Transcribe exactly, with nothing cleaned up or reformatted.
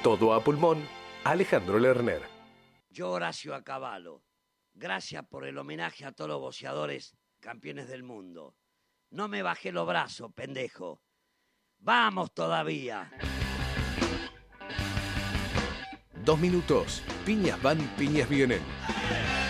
Todo a pulmón, Alejandro Lerner. Yo, Horacio Acabalo, gracias por el homenaje a todos los boxeadores campeones del mundo. No me bajé los brazos, pendejo. ¡Vamos todavía! Dos minutos. Piñas van, piñas vienen.